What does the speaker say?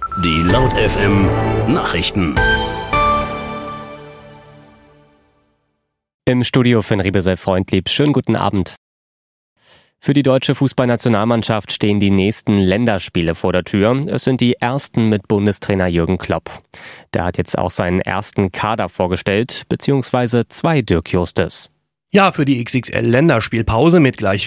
Die Laut FM Nachrichten. Im Studio Finn Riebesel freundlieb. Schönen guten Abend. Für die deutsche Fußballnationalmannschaft stehen die nächsten Länderspiele vor der Tür. Es sind die ersten mit Bundestrainer Jürgen Klopp. Der hat jetzt auch seinen ersten Kader vorgestellt, beziehungsweise 2 Dirk Justes. Ja, für die XXL-Länderspielpause mit gleich